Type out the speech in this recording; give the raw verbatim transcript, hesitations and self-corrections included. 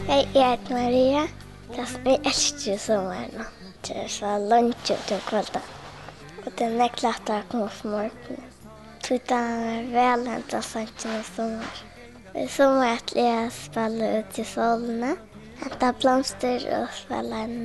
Hej, jeg heter Maria. Jeg elsker sommeren. Det er så langt ut til kvelden. Og det er ikke lett å komme på morgenen. Så det er vel hentet sannsyn i sommer. I sommer er jeg spiller ut i solene, henter blomster og spiller en